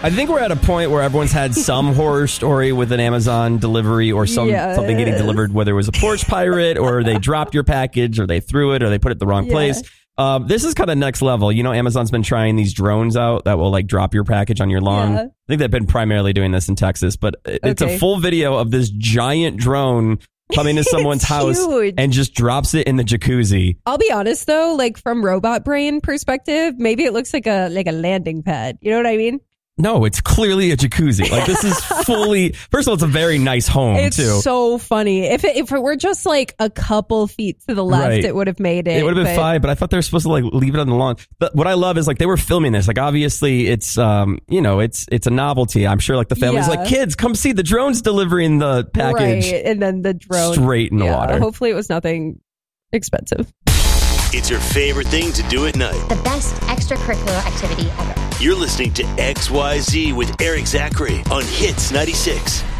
I think we're at a point where everyone's had some horror story with an Amazon delivery or something getting delivered, whether it was a porch pirate or they dropped your package or they threw it or they put it in the wrong place. This is kind of next level. You know, Amazon's been trying these drones out that will like drop your package on your lawn. I think they've been primarily doing this in Texas, but it's a full video of this giant drone coming to someone's house and just drops it in the jacuzzi. I'll be honest though, like from robot brain perspective, maybe it looks like a landing pad. You know what I mean? No, it's clearly a jacuzzi. Like this is fully. First of all, it's a very nice home it's too. It's so funny. If it were just like a couple feet to the left, it would have made it. It would have been fine, but I thought they were supposed to like leave it on the lawn. But what I love is like they were filming this. Like obviously it's it's a novelty. I'm sure like the family's like, kids, come see the drone's delivering the package. Right, and then the drone straight in the water. Hopefully it was nothing expensive. It's your favorite thing to do at night. The best extracurricular activity ever. You're listening to XYZ with Eric Zachary on Hits 96.